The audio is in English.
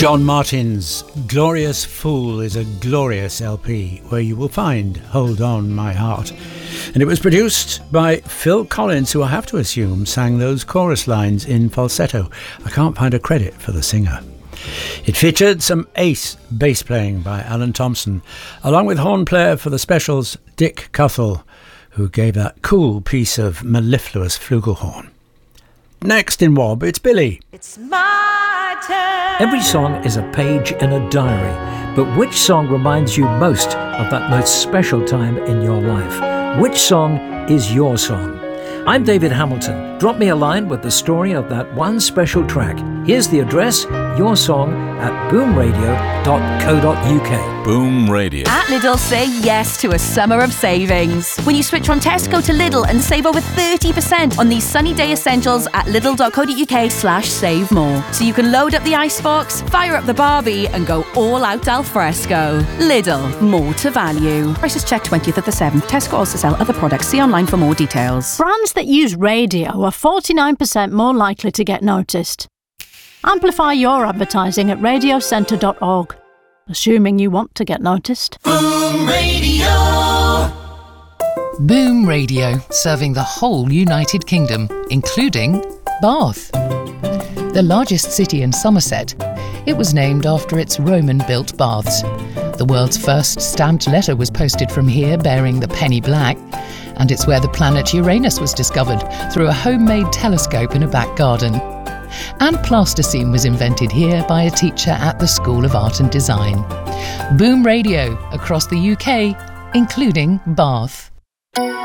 John Martin's Glorious Fool is a glorious LP where you will find Hold On My Heart. And it was produced by Phil Collins, who I have to assume sang those chorus lines in falsetto. I can't find a credit for the singer. It featured some ace bass playing by Alan Thompson, along with horn player for the specials Dick Cuthell, who gave that cool piece of mellifluous flugelhorn. Next in Wob, it's Billy. It's my turn. Every song is a page in a diary, but which song reminds you most of that most special time in your life? Which song is your song? I'm David Hamilton. Drop me a line with the story of that one special track. Here's the address, your song at boomradio.co.uk. Boom Radio. At Lidl, say yes to a summer of savings. When you switch from Tesco to Lidl and save over 30% on these sunny day essentials at lidl.co.uk/save more. So you can load up the icebox, fire up the barbie and go all out al fresco. Lidl, more to value. Prices check 20th of the 7th. Tesco also sell other products. See online for more details. Brands that use radio are 49% more likely to get noticed. Amplify your advertising at radiocentre.org, assuming you want to get noticed. Boom Radio. Boom Radio, serving the whole United Kingdom, including Bath. The largest city in Somerset, it was named after its Roman-built baths. The world's first stamped letter was posted from here bearing the penny black, and it's where the planet Uranus was discovered through a homemade telescope in a back garden. And plasticine was invented here by a teacher at the School of Art and Design. Boom Radio across the UK, including Bath.